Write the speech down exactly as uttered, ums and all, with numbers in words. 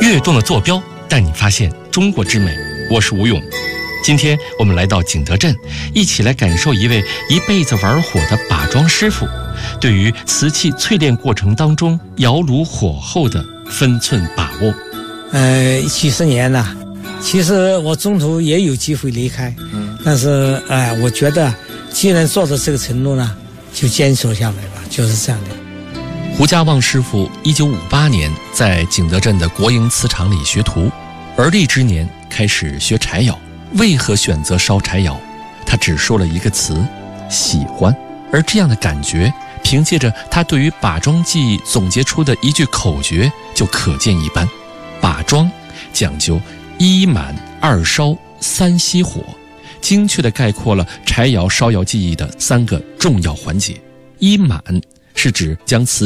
跃动的坐标带你发现中国之美。我是吴勇，今天我们来到景德镇，一起来感受一位一辈子玩火的把庄师傅对于瓷器淬炼过程当中窑炉火候的分寸把握。 呃，几十年了，其实我中途也有机会离开，嗯，但是哎、呃，我觉得既然做到这个程度呢，就坚持下来吧，就是这样的。 胡家旺师傅一九五八年在景德镇的国营瓷厂里学徒，而立之年开始学柴窑。为何选择烧柴窑？他只说了一个词：喜欢。而这样的感觉，凭借着他对于把庄技艺总结出的一句口诀就可见一斑。把庄讲究一满二烧三熄火，精确地概括了柴窑烧窑技艺的三个重要环节。一满是指将瓷